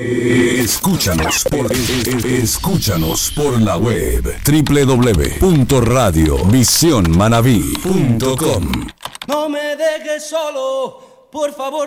Escúchanos por la web www.radiovisionmanaví.com. No me dejes solo, por favor.